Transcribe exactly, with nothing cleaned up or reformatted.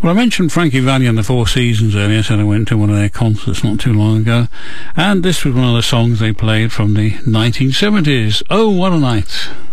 Well, I mentioned Frankie Valli and the Four Seasons earlier. I said I went to one of their concerts not too long ago, and this was one of the songs they played from the nineteen seventies. Oh, what a night.